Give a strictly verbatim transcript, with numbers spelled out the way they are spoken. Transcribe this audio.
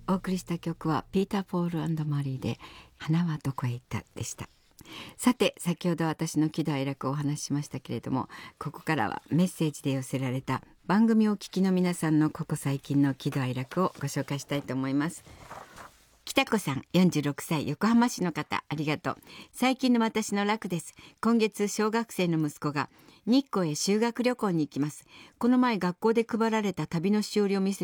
お送りした曲はピーター・ポール&マリーで花はどこへ行ったでした。さて、先ほど私の喜怒哀楽をお話ししましたけれども、ここからはメッセージで寄せられた番組をお聞きの皆さんのここ最近の喜怒哀楽をご紹介したいと思います。北子さん、よんじゅうろくさい、横浜市の方、ありがとう。最近の私の楽です。今月、小学生の息子が日光へ修学旅行に行きます。この前、学校で配られた旅のしおりを見せ